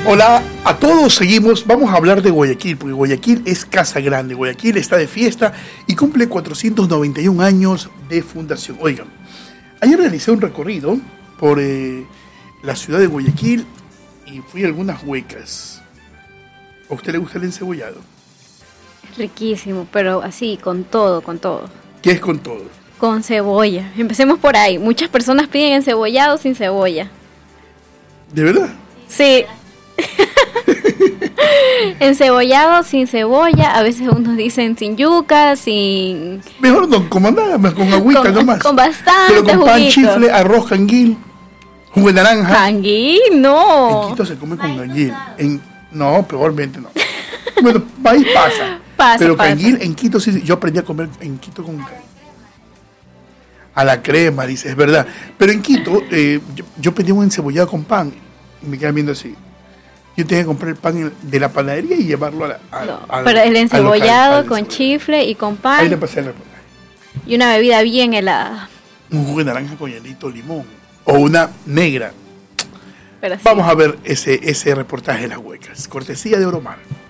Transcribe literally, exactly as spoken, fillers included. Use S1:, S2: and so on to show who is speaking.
S1: Hola a todos, seguimos, vamos a hablar de Guayaquil, porque Guayaquil es casa grande, Guayaquil está de fiesta y cumple cuatrocientos noventa y un años de fundación. Oigan, ayer realicé un recorrido por eh, la ciudad de Guayaquil y fui a algunas huecas. ¿A usted le gusta el encebollado?
S2: Riquísimo, pero así, con todo, con todo.
S1: ¿Qué es con todo?
S2: Con cebolla. Empecemos por ahí. Muchas personas piden encebollado sin cebolla.
S1: ¿De verdad?
S2: Sí. Encebollado sin cebolla. A veces unos dicen sin yuca, sin...
S1: Mejor no, como nada, más con agüita
S2: con,
S1: nomás.
S2: Con bastante
S1: Pero con pan,
S2: juguito.
S1: chifle, arroz, canguil, jugo de naranja.
S2: ¿Canguil? No.
S1: En Quito se come con canguil. En, no, probablemente no. Bueno, país pasa.
S2: Pasa,
S1: Pero
S2: pasa.
S1: canguil en Quito sí, yo aprendí a comer en Quito con canguil. A la crema, dice, es verdad. Pero en Quito, eh, yo, yo pedí un encebollado con pan y me quedan viendo así. Yo tenía que comprar el pan de la panadería y llevarlo a la, a,
S2: No,
S1: al-
S2: pero el
S1: al
S2: encebollado
S1: local,
S2: con
S1: al
S2: chifle y con
S1: Ahí le
S2: pan
S1: pasé el reportaje.
S2: y una bebida bien helada.
S1: Un jugo de naranja con hielito limón. O una negra.
S2: Pero sí.
S1: Vamos a ver ese, ese reportaje de las huecas. Cortesía de Oromar.